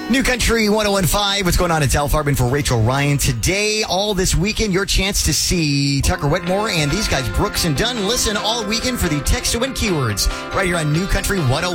New Country 1015. What's going on? It's Al Farben for Rachel Ryan. Today, all this weekend, your chance to see Tucker Wetmore and these guys, Brooks and Dunn. Listen all weekend for the text to win keywords right here on New Country 1015.